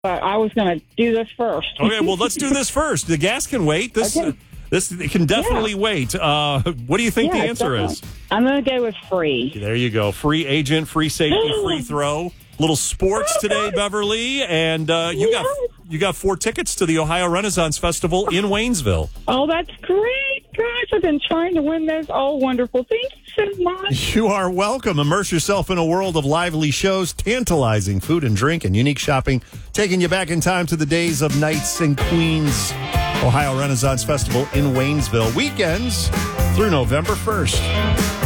but I was going to do this first. Okay, well, let's do this first. The gas can wait. This can definitely wait. What do you think the answer is? I'm going to go with free. There you go. Free agent, free safety, free throw. Little sports today, Beverly, and you got 4 tickets to the Ohio Renaissance Festival in Waynesville. Oh, that's great. Gosh, I've been trying to win those. Oh, wonderful. Thank you so much. You are welcome. Immerse yourself in a world of lively shows, tantalizing food and drink, and unique shopping, taking you back in time to the days of Knights and Queens. Ohio Renaissance Festival in Waynesville. Weekends through November 1st.